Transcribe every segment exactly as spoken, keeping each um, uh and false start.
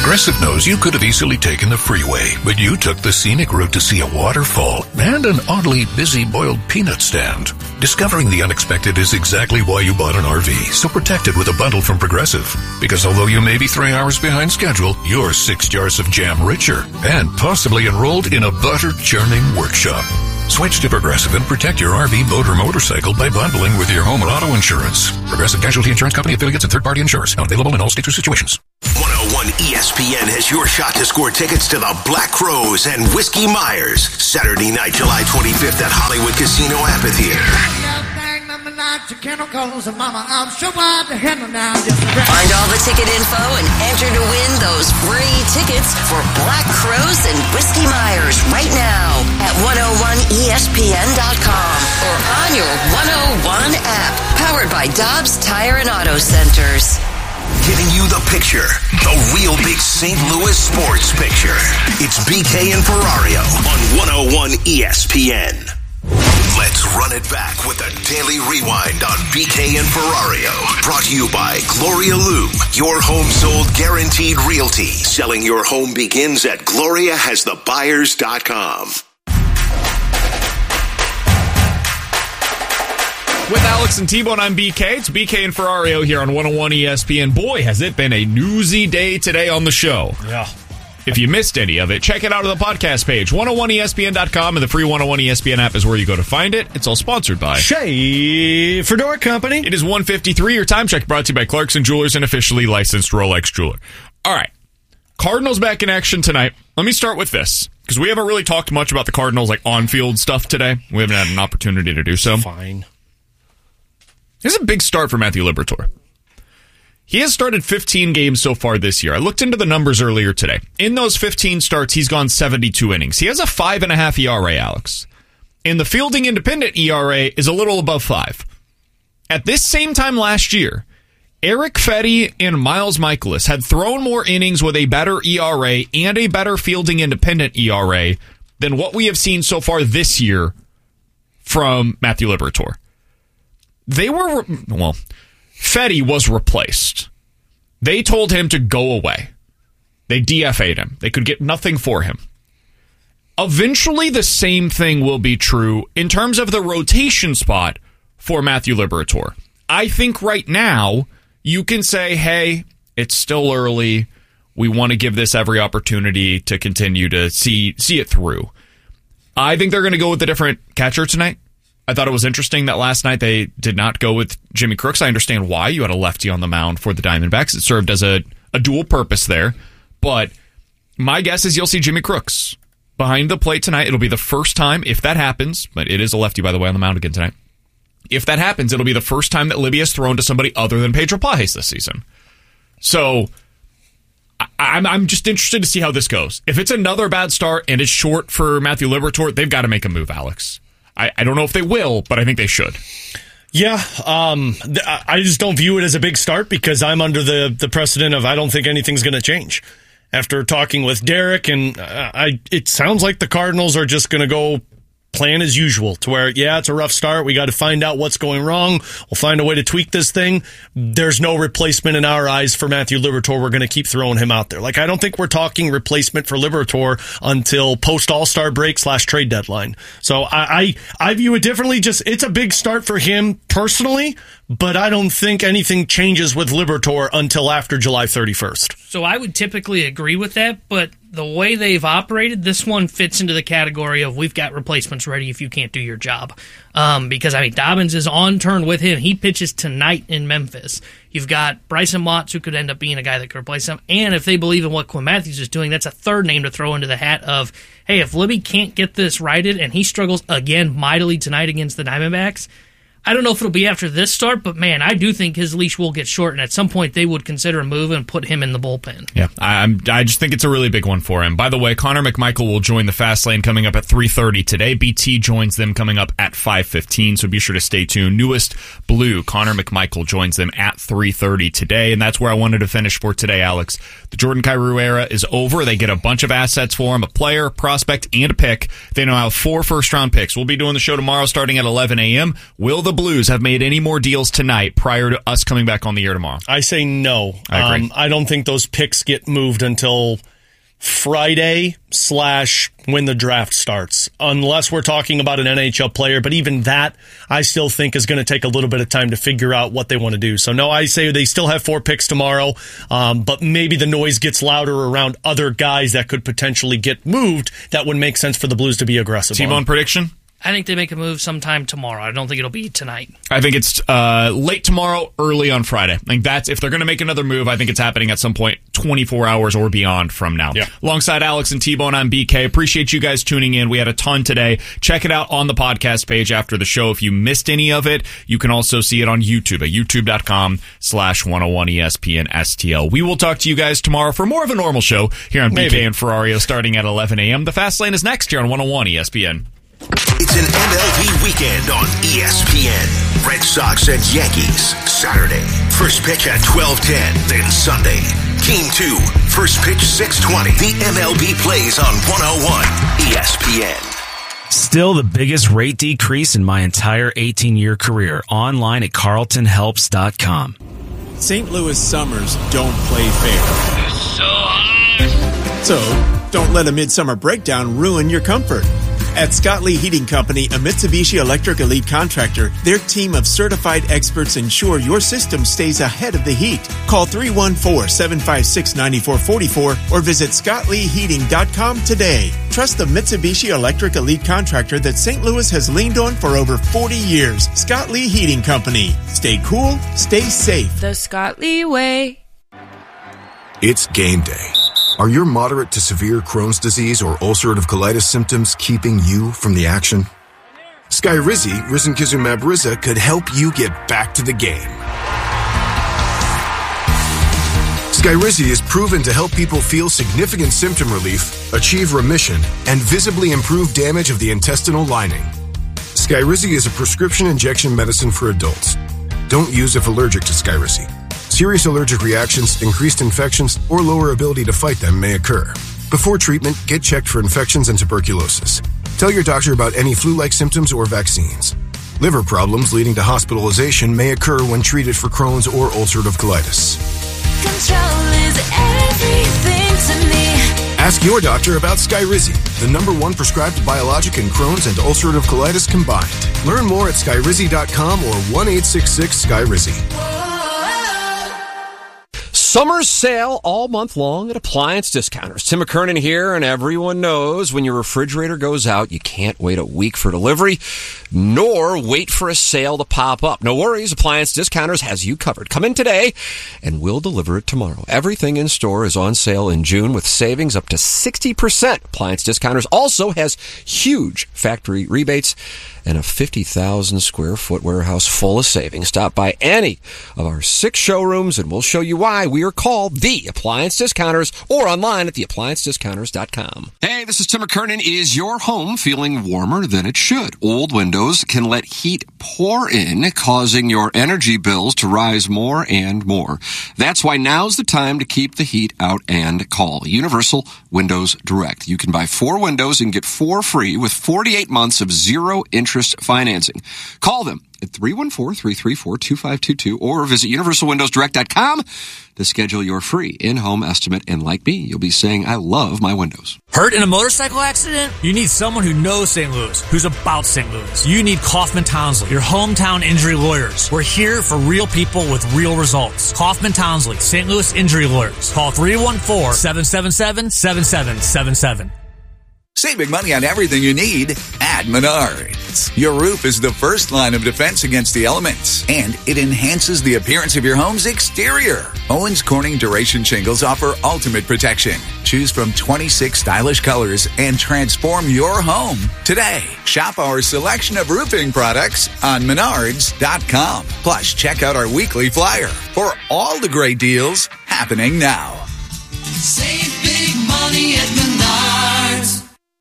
Progressive knows you could have easily taken the freeway, but you took the scenic route to see a waterfall and an oddly busy boiled peanut stand. Discovering the unexpected is exactly why you bought an R V, so protect it with a bundle from Progressive. Because although you may be three hours behind schedule, you're six jars of jam richer and possibly enrolled in a butter churning workshop. Switch to Progressive and protect your R V, boat, or motorcycle by bundling with your home and auto insurance. Progressive Casualty Insurance Company affiliates and third-party insurers. Not available in all states or situations. one oh one E S P N has your shot to score tickets to the Black Crowes and Whiskey Myers. Saturday night, July twenty-fifth at Hollywood Casino Amphitheater. Find all the ticket info and enter to win those free tickets for Black Crowes and Whiskey Myers right now at one oh one E S P N dot com or on your one oh one app, powered by Dobbs Tire and Auto Centers. Giving you the picture, the real big Saint Louis sports picture. It's B K and Ferrario on one oh one E S P N. Let's run it back with a daily rewind on B K and Ferrario. Brought to you by Gloria Lou, your home sold guaranteed realty. Selling your home begins at gloria has the buyers dot com. With Alex and T-Bone, I'm B K. It's B K and Ferrario here on one oh one E S P N. Boy, has it been a newsy day today on the show. Yeah. If you missed any of it, check it out on the podcast page. one oh one E S P N dot com and the free one oh one E S P N app is where you go to find it. It's all sponsored by Schaefer Door Company. It is one fifty-three. Your time check brought to you by Clarkson Jewelers, an officially licensed Rolex jeweler. All right. Cardinals back in action tonight. Let me start with this, because we haven't really talked much about the Cardinals, like on-field stuff today. We haven't had an opportunity to do so. Fine. This is a big start for Matthew Liberatore. He has started fifteen games so far this year. I looked into the numbers earlier today. In those fifteen starts, he's gone seventy-two innings. He has a five and a half E R A, Alex. And the fielding independent E R A is a little above five. At this same time last year, Eric Fetty and Miles Michaelis had thrown more innings with a better E R A and a better fielding independent E R A than what we have seen so far this year from Matthew Liberatore. They were, well, Fetty was replaced. They told him to go away. They D F A'd him. They could get nothing for him. Eventually, the same thing will be true in terms of the rotation spot for Matthew Liberatore. I think right now, you can say, hey, it's still early. We want to give this every opportunity to continue to see see it through. I think they're going to go with a different catcher tonight. I thought it was interesting that last night they did not go with Jimmy Crooks. I understand why. You had a lefty on the mound for the Diamondbacks. It served as a, a dual purpose there. But my guess is you'll see Jimmy Crooks behind the plate tonight. It'll be the first time, if that happens, but it is a lefty, by the way, on the mound again tonight. If that happens, it'll be the first time that Libby has thrown to somebody other than Pedro Pages this season. So I, I'm, I'm just interested to see how this goes. If it's another bad start and it's short for Matthew Liberatore, they've got to make a move, Alex. I, I don't know if they will, but I think they should. Yeah, um, th- I just don't view it as a big start because I'm under the, the precedent of I don't think anything's going to change. After talking with Derek, and uh, I, it sounds like the Cardinals are just going to go plan as usual to where, yeah, it's a rough start. We got to find out what's going wrong. We'll find a way to tweak this thing. There's no replacement in our eyes for Matthew Liberatore. We're going to keep throwing him out there. Like, I don't think we're talking replacement for Liberatore until post All-Star break slash trade deadline. So I, I, I view it differently. Just, it's a big start for him personally, but I don't think anything changes with Liberatore until after July thirty-first. So I would typically agree with that, but the way they've operated, this one fits into the category of we've got replacements ready if you can't do your job. Um, because, I mean, Dobbins is on turn with him. He pitches tonight in Memphis. You've got Bryson Watts, who could end up being a guy that could replace him. And if they believe in what Quinn Matthews is doing, that's a third name to throw into the hat of, hey, if Libby can't get this righted and he struggles again mightily tonight against the Diamondbacks, I don't know if it'll be after this start, but man, I do think his leash will get short, and at some point they would consider a move and put him in the bullpen. Yeah, I'm, I just think it's a really big one for him. By the way, Connor McMichael will join the Fast Lane coming up at three thirty today. B T joins them coming up at five fifteen, so be sure to stay tuned. Newest Blue, Connor McMichael joins them at three thirty today, and that's where I wanted to finish for today, Alex. The Jordan Kyrou era is over. They get a bunch of assets for him, a player, prospect, and a pick. They now have four first-round picks. We'll be doing the show tomorrow starting at eleven a.m. Will the the Blues have made any more deals tonight prior to us coming back on the air tomorrow? I say no. I agree. Um, I don't think those picks get moved until Friday slash when the draft starts, unless we're talking about an N H L player. But even that, I still think is going to take a little bit of time to figure out what they want to do. So no, I say they still have four picks tomorrow, um, but maybe the noise gets louder around other guys that could potentially get moved that would make sense for the Blues to be aggressive. T-Bone prediction? I think they make a move sometime tomorrow. I don't think it'll be tonight. I think it's uh, late tomorrow, early on Friday. Like that's if they're going to make another move. I think it's happening at some point, twenty-four hours or beyond from now. Yeah. Alongside Alex and T-Bone, I'm B K. Appreciate you guys tuning in. We had a ton today. Check it out on the podcast page after the show. If you missed any of it, you can also see it on YouTube at youtube.com slash 101 ESPN STL. We will talk to you guys tomorrow for more of a normal show here on Maybe. B K and Ferrario starting at eleven a.m. The Fast Lane is next here on one oh one E S P N. It's an M L B weekend on E S P N. Red Sox and Yankees, Saturday. First pitch at twelve ten, then Sunday. Game two, first pitch six twenty. The M L B plays on one oh one E S P N. Still the biggest rate decrease in my entire eighteen-year career. Online at carlton helps dot com. Saint Louis summers don't play fair. It's so hot. So, don't let a midsummer breakdown ruin your comfort. At Scott Lee Heating Company, a Mitsubishi Electric Elite contractor, their team of certified experts ensure your system stays ahead of the heat. Call three one four, seven five six, nine four four four or visit scott lee heating dot com today. Trust the Mitsubishi Electric Elite contractor that Saint Louis has leaned on for over forty years. Scott Lee Heating Company. Stay cool, stay safe. The Scott Lee way. It's game day. Are your moderate to severe Crohn's disease or ulcerative colitis symptoms keeping you from the action? Skyrizi, risankizumab Riza, could help you get back to the game. Skyrizi is proven to help people feel significant symptom relief, achieve remission, and visibly improve damage of the intestinal lining. Skyrizi is a prescription injection medicine for adults. Don't use if allergic to Skyrizi. Serious allergic reactions, increased infections, or lower ability to fight them may occur. Before treatment, get checked for infections and tuberculosis. Tell your doctor about any flu-like symptoms or vaccines. Liver problems leading to hospitalization may occur when treated for Crohn's or ulcerative colitis. Control is everything to me. Ask your doctor about Skyrizi, the number one prescribed biologic in Crohn's and ulcerative colitis combined. Learn more at skyrizi dot com or one eight six six Skyrizi. Summer sale all month long at Appliance Discounters. Tim McKernan here, and everyone knows when your refrigerator goes out, you can't wait a week for delivery, nor wait for a sale to pop up. No worries, Appliance Discounters has you covered. Come in today, and we'll deliver it tomorrow. Everything in store is on sale in June with savings up to sixty percent. Appliance Discounters also has huge factory rebates and a fifty thousand square foot warehouse full of savings. Stop by any of our six showrooms and we'll show you why we are called the Appliance Discounters, or online at the appliance discounters dot com. Hey, this is Tim McKernan. Is your home feeling warmer than it should? Old windows can let heat pour in, causing your energy bills to rise more and more. That's why now's the time to keep the heat out and call Universal Windows Direct. You can buy four windows and get four free with forty-eight months of zero interest financing. Call them at three one four, three three four, two five two two or visit universal windows direct dot com to schedule your free in-home estimate. And like me, you'll be saying, I love my windows. Hurt in a motorcycle accident? You need someone who knows Saint Louis, who's about Saint Louis. You need Kaufman Townsley, your hometown injury lawyers. We're here for real people with real results. Kaufman Townsley, Saint Louis Injury Lawyers. Call three one four, seven seven seven, seven seven seven seven. Saving money on everything you need at Menards. Your roof is the first line of defense against the elements, and it enhances the appearance of your home's exterior. Owens Corning Duration Shingles offer ultimate protection. Choose from twenty-six stylish colors and transform your home today. Shop our selection of roofing products on menards dot com. Plus, check out our weekly flyer for all the great deals happening now. Save big money at Menards.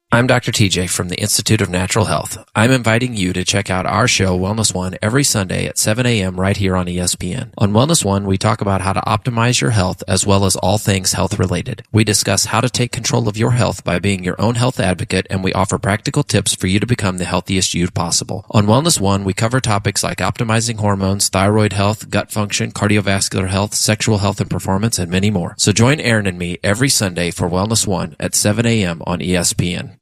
I'm Doctor T J from the Institute of Natural Health. I'm inviting you to check out our show, Wellness One, every Sunday at seven a.m. right here on E S P N. On Wellness One, we talk about how to optimize your health as well as all things health related. We discuss how to take control of your health by being your own health advocate, and we offer practical tips for you to become the healthiest you possible. On Wellness One, we cover topics like optimizing hormones, thyroid health, gut function, cardiovascular health, sexual health and performance, and many more. So join Aaron and me every Sunday for Wellness One at seven a.m. on E S P N.